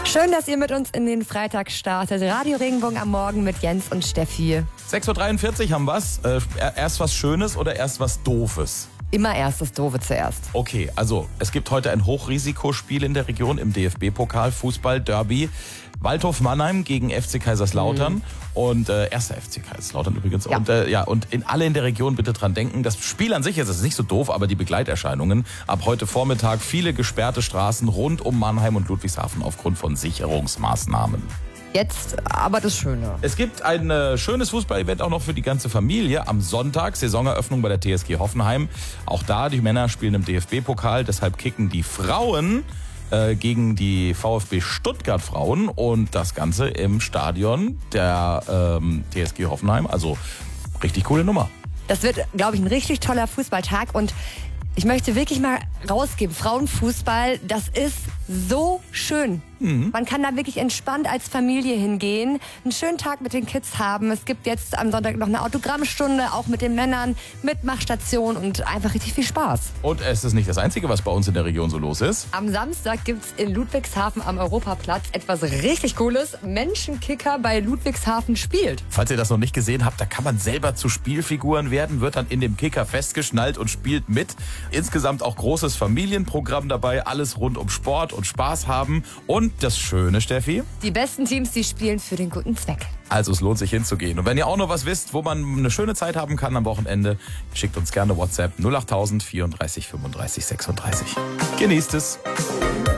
Schön, dass ihr mit uns in den Freitag startet. Radio Regenbogen am Morgen mit Jens und Steffi. 6.43 Uhr haben wir's. Erst was Schönes oder erst was Doofes? Immer erst das Doofe zuerst. Okay, also es gibt heute ein Hochrisikospiel in der Region im DFB-Pokal, Fußball-Derby. Waldhof Mannheim gegen FC Kaiserslautern und erster FC Kaiserslautern übrigens. Ja. Und alle in der Region bitte dran denken, das Spiel an sich ist nicht so doof, aber die Begleiterscheinungen. Ab heute Vormittag viele gesperrte Straßen rund um Mannheim und Ludwigshafen aufgrund von Sicherungsmaßnahmen. Jetzt aber das Schöne. Es gibt ein schönes Fußball-Event auch noch für die ganze Familie. Am Sonntag Saisoneröffnung bei der TSG Hoffenheim. Auch da, die Männer spielen im DFB-Pokal, deshalb kicken die Frauen gegen die VfB Stuttgart Frauen und das Ganze im Stadion der TSG Hoffenheim. Also richtig coole Nummer. Das wird, glaube ich, ein richtig toller Fußballtag und ich möchte wirklich mal rausgeben, Frauenfußball, das ist so schön. Man kann da wirklich entspannt als Familie hingehen, einen schönen Tag mit den Kids haben. Es gibt jetzt am Sonntag noch eine Autogrammstunde, auch mit den Männern, Mitmachstation und einfach richtig viel Spaß. Und es ist nicht das Einzige, was bei uns in der Region so los ist. Am Samstag gibt's in Ludwigshafen am Europaplatz etwas richtig Cooles. Menschenkicker bei Ludwigshafen spielt. Falls ihr das noch nicht gesehen habt, da kann man selber zu Spielfiguren werden, wird dann in dem Kicker festgeschnallt und spielt mit. Insgesamt auch großes Familienprogramm dabei, alles rund um Sport und Spaß haben. Und das Schöne, Steffi? Die besten Teams, die spielen für den guten Zweck. Also es lohnt sich hinzugehen. Und wenn ihr auch noch was wisst, wo man eine schöne Zeit haben kann am Wochenende, schickt uns gerne WhatsApp 08000 34 35 36. Genießt es.